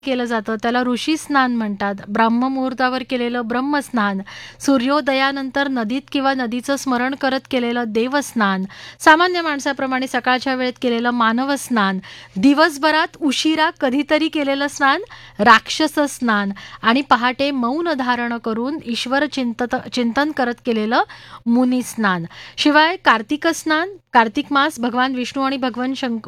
केलं जातं त्याला ऋषी स्नान म्हणतात. ब्राह्ममुहूर्तावर केलेलं ब्रह्मस्नान, सूर्योदयानंतर नदीत किंवा नदीचं स्मरण करत केलेलं देवस्नान, सामान्य माणसाप्रमाणे सकाळच्या वेळेत केलेलं मानव स्नान, दिवसभरात उशिरा कधीतरी केलेलं स्नान राक्षस स्नान आणि पहाटे मौन धारण करून ईश्वर चिंतन करत केलेलं मुनी स्नान. शिवाय कार्तिक स्नान, कार्तिक मास भगवान विष्णू आणि भगवान